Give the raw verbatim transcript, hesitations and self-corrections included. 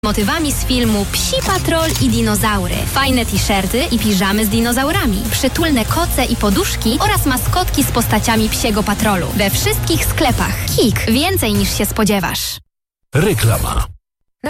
Motywami z filmu Psi Patrol i dinozaury. Fajne t-shirty i piżamy z dinozaurami. Przytulne koce i poduszki oraz maskotki z postaciami Psiego Patrolu. We wszystkich sklepach. Kik. Więcej niż się spodziewasz. Reklama.